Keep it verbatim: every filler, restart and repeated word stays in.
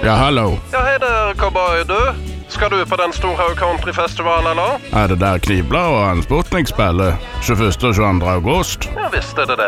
Ja, hallo. Ja, hei der, cowboy, du. Skal du på den Storhaug Countryfestival, eller? Er det der Knivblad og en Sputnik spiller tjueførste og tjueandre august? Ja, visst er det det.